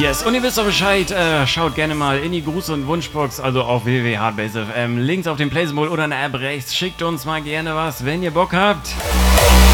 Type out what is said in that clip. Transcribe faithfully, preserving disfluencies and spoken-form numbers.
Yes, und ihr wisst doch Bescheid, äh, schaut gerne mal in die Gruß- und Wunschbox, also auf w w w punkt hardbase punkt f m. Links auf dem Play-Symbol oder in der App rechts. Schickt uns mal gerne was, wenn ihr Bock habt.